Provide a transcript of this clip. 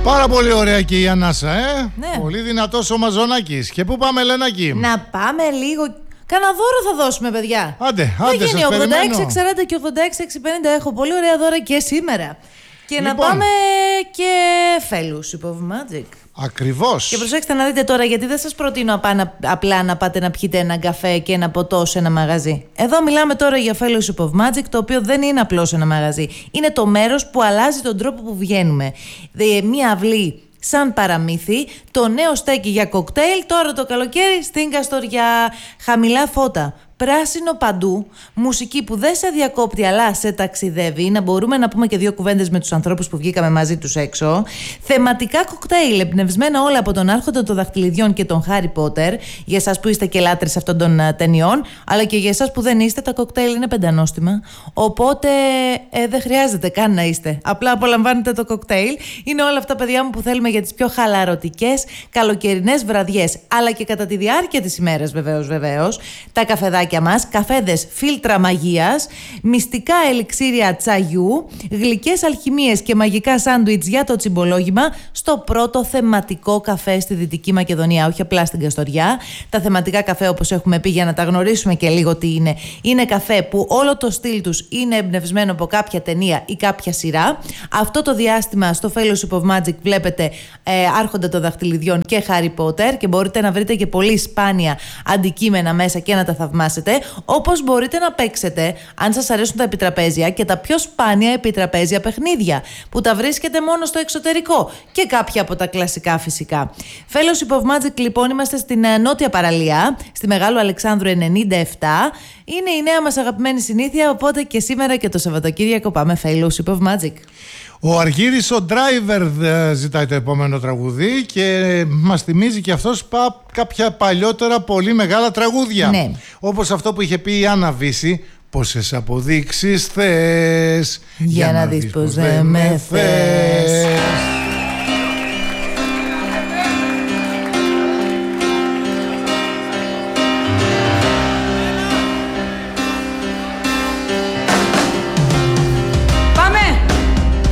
Πάρα πολύ ωραία και η Ανάσα, Ναι. Πολύ δυνατός ο Μαζονάκης. Και πού πάμε, Λενάκη? Να πάμε λίγο. Κάνα δώρο θα δώσουμε, παιδιά. Άντε, Δεν γίνει σας περιμένω. 86, 40 και 86, 650. Έχω πολύ ωραία δώρα και σήμερα. Και να Λοιπόν. πάμε και Fellowship of Magic. Ακριβώς. Και προσέξτε να δείτε τώρα, γιατί δεν σας προτείνω απλά να πάτε να πιείτε ένα καφέ και ένα ποτό σε ένα μαγαζί. Εδώ μιλάμε τώρα για Fellowship of Magic, το οποίο δεν είναι απλώς ένα μαγαζί. Είναι το μέρος που αλλάζει τον τρόπο που βγαίνουμε. Μία αυλή σαν παραμύθι, το νέο στέκι για κοκτέιλ, τώρα το καλοκαίρι στην Καστοριά. Χαμηλά φώτα, πράσινο παντού, μουσική που δεν σε διακόπτει αλλά σε ταξιδεύει, να μπορούμε να πούμε και δύο κουβέντες με τους ανθρώπους που βγήκαμε μαζί τους έξω. Θεματικά κοκτέιλ, εμπνευσμένα όλα από τον Άρχοντα των Δαχτυλιδιών και τον Χάρι Πότερ, για εσάς που είστε και λάτρες αυτών των ταινιών, αλλά και για εσάς που δεν είστε, τα κοκτέιλ είναι πεντανόστιμα. Οπότε δεν χρειάζεται καν να είστε. Απλά απολαμβάνετε το κοκτέιλ. Είναι όλα αυτά, παιδιά μου, που θέλουμε για τις πιο χαλαρωτικές καλοκαιρινές βραδιές, αλλά και κατά τη διάρκεια της ημέρας, βεβαίως. Τα καφεδάκια μας, καφέδες φίλτρα μαγείας, μυστικά ελιξίρια τσαγιού, γλυκές αλχημίες και μαγικά σάντουιτς για το τσιμπολόγημα στο πρώτο θεματικό καφέ στη Δυτική Μακεδονία, όχι απλά στην Καστοριά. Τα θεματικά καφέ, όπως έχουμε πει, για να τα γνωρίσουμε και λίγο τι είναι, είναι καφέ που όλο το στυλ τους είναι εμπνευσμένο από κάποια ταινία ή κάποια σειρά. Αυτό το διάστημα στο Fellowship of Magic βλέπετε Άρχοντα των Δαχτυλιδιών και Χάρι Πότερ και μπορείτε να βρείτε και πολύ σπάνια αντικείμενα μέσα και να τα θαυμάσετε. Όπως μπορείτε να παίξετε, αν σας αρέσουν τα επιτραπέζια, και τα πιο σπάνια επιτραπέζια παιχνίδια που τα βρίσκετε μόνο στο εξωτερικό και κάποια από τα κλασικά φυσικά. Fellowship of Magic, λοιπόν, είμαστε στην νότια παραλία, στη Μεγάλου Αλεξάνδρου 97. Είναι η νέα μας αγαπημένη συνήθεια, οπότε και σήμερα και το Σαββατοκύριακο πάμε Fellowship of Magic. Ο Αργύρης ο Driver ζητάει το επόμενο τραγούδι και μας θυμίζει και αυτός κάποια παλιότερα πολύ μεγάλα τραγούδια. Ναι. Όπως αυτό που είχε πει η Άννα Βύση, πόσες αποδείξεις θες Για να δεις πως δεν με θες.